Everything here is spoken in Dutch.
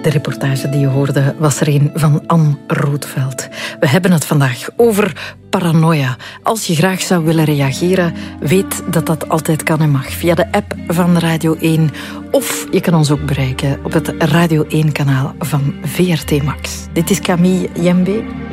De reportage die je hoorde was er een van Anne Roodveld. We hebben het vandaag over paranoia. Als je graag zou willen reageren, weet dat dat altijd kan en mag. Via de app van Radio 1. Of je kan ons ook bereiken op het Radio 1-kanaal van VRT Max. Dit is Camille Jembe.